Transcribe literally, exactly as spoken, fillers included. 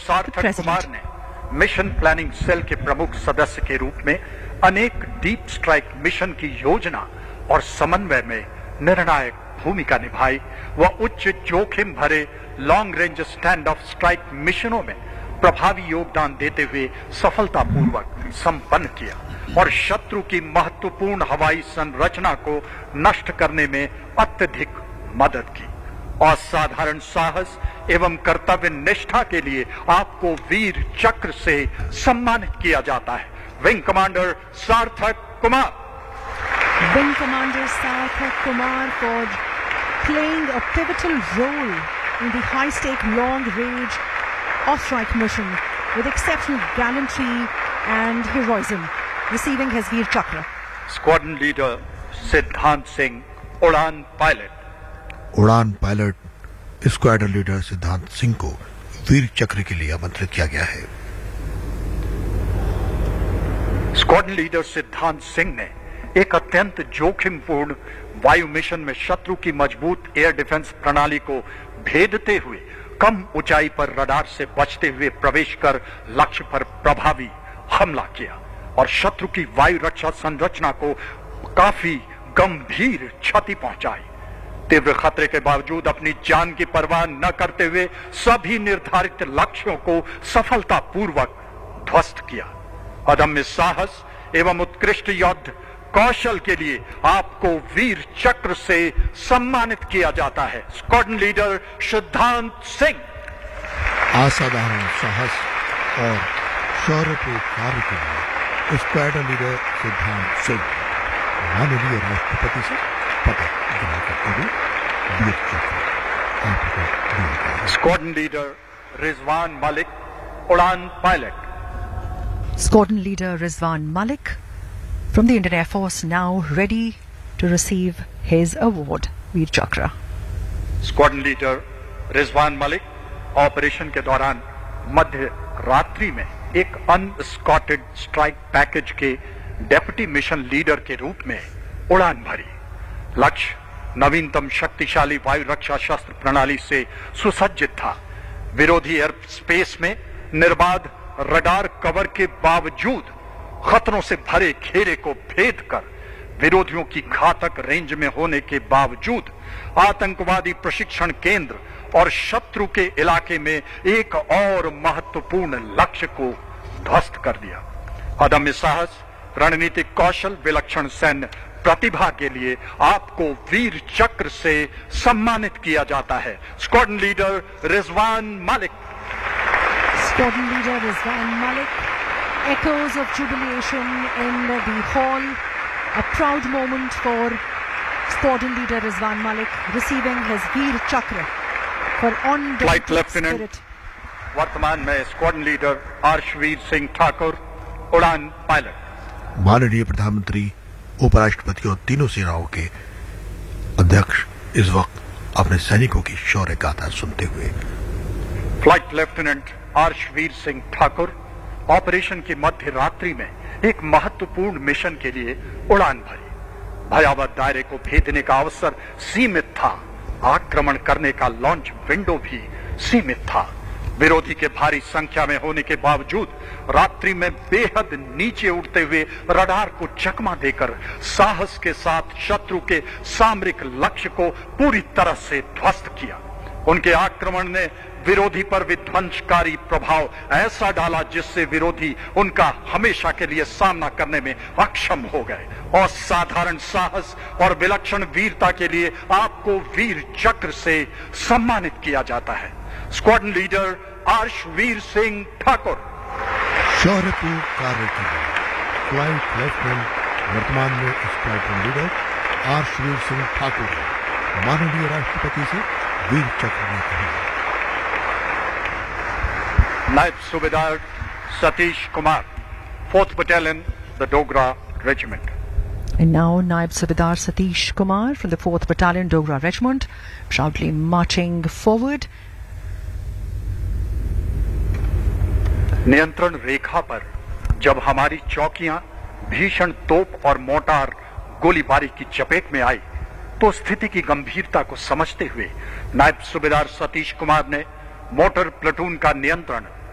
सार्थक कुमार ने mission planning cell के प्रमुख सदस्य के रूप में अनेक डीप स्ट्राइक मिशन की योजना और समन्वय में निर्णायक भूमिका निभाई व उच्च जोखिम भरे long range stand of strike मिशनों में प्रभावी योगदान देते हुए सफलतापूर्वक संपन्न किया और शत्रु की महत्वपूर्ण हवाई संरचना को नष्ट करने में अत्यधिक मदद की। असाधारण साहस एवं कर्तव्य निष्ठा के लिए आपको वीर चक्र से सम्मानित किया जाता है। विंग कमांडर सार्थक Kumar. Wing Commander Sarthak Kumar for playing a pivotal role in the high-stake long-range off-strike mission with exceptional gallantry and heroism, receiving his Veer Chakra. Squadron Leader Siddhant Singh, उड़ान पायलट। उड़ान pilot squadron leader सिद्धांत सिंह को वीर चक्र के लिए आमंत्रित किया गया है। स्क्वाड्रन लीडर सिद्धांत सिंह ने एक अत्यंत जोखिमपूर्ण वायु मिशन में शत्रु की मजबूत एयर डिफेंस प्रणाली को भेदते हुए कम ऊंचाई पर रडार से बचते हुए प्रवेश कर लक्ष्य पर प्रभावी हमला किया और शत्रु की वायु रक्षा संरचना को काफी गंभीर क्षति पहुंचाई। तीव्र खतरे के बावजूद अपनी जान की परवाह न करते हुए सभी निर्धारित लक्ष्यों को सफलतापूर्वक ध्वस्त किया। अदम्य साहस एवं उत्कृष्ट युद्ध कौशल के लिए आपको वीर चक्र से सम्मानित किया जाता है। स्क्वाड्रन लीडर सिद्धांत सिंह। असाधारण साहस और शौर्यपूर्ण कार्य के लिए स्क्वाड्रन लीडर सिद्धांत सिंह माननीय राष्ट्रपति से पदक ग्रहण करते हुए वीर चक्र आपको दिया गया। स्क्वाड्रन लीडर रिजवान मलिक, उड़ान pilot. Squadron Leader Rizwan Malik from the Indian Air Force, now ready to receive his award, Veer Chakra. Squadron leader Rizwan Malik operation के दौरान मध्य रात्रि में एक अनस्कॉटेड स्ट्राइक पैकेज के डेप्यूटी मिशन लीडर के रूप में उड़ान भरी। लक्ष्य नवीनतम शक्तिशाली वायु रक्षा शस्त्र प्रणाली से सुसज्जित था। विरोधी एयर स्पेस में निर्बाध रडार कवर के बावजूद खतरों से भरे घेरे को भेद कर विरोधियों की घातक रेंज में होने के बावजूद आतंकवादी प्रशिक्षण केंद्र और शत्रु के इलाके में एक और महत्वपूर्ण लक्ष्य को ध्वस्त कर दिया। अदम्य साहस, रणनीतिक कौशल, विलक्षण सैन्य प्रतिभा के लिए आपको वीर चक्र से सम्मानित किया जाता है। Squadron leader Rizwan Malik. Squadron Leader Rizwan Malik. Echoes of jubilation in the hall. A proud moment for Squadron Leader Rizwan Malik receiving his Veer Chakra for Flight on-duty Lieutenant spirit. वर्तमान में स्क्वाड्रन लीडर आर्शवीर सिंह ठाकुर, उड़ान pilot. माननीय प्रधानमंत्री, उपराष्ट्रपति और तीनों सेनाओं के अध्यक्ष इस वक्त अपने सैनिकों की शौर्य गाथा सुनते हुए। Flight lieutenant आर्शवीर Singh Thakur operation की मध्य रात्रि में एक महत्वपूर्ण मिशन के लिए उड़ान भरी। भयावह दायरे को भेदने का अवसर सीमित था, आक्रमण करने का लॉन्च विंडो भी सीमित था। विरोधी के भारी संख्या में होने के बावजूद रात्रि में बेहद नीचे उड़ते हुए रडार को चकमा देकर साहस के साथ शत्रु के सामरिक लक्ष्य को पूरी तरह से ध्वस्त किया। उनके आक्रमण ने विरोधी पर विध्वंसकारी प्रभाव ऐसा डाला जिससे विरोधी उनका हमेशा के लिए सामना करने में अक्षम हो गए। असाधारण साहस और विलक्षण वीरता के लिए आपको वीर चक्र से सम्मानित किया जाता है। Squadron leader आर्शवीर Singh Thakur. शौर्यपूर्ण कार्य के लिए फ्लाइट लेफ्टिनेंट वर्तमान में स्क्वाड्रन लीडर आर्शवीर सिंह ठाकुर माननीय राष्ट्रपति से वीर चक्र में कहा। नायब सूबेदार Satish Kumar, fourth battalion, the Dogra regiment. And now Naib Subedar Satish Kumar from the fourth Battalion Dogra Regiment, proudly marching forward. नियंत्रण रेखा पर जब हमारी चौकियां भीषण तोप और मोटार गोलीबारी की चपेट में आई तो स्थिति की गंभीरता को समझते हुए नायब सूबेदार सतीश कुमार ने मोटर प्लेटून का नियंत्रण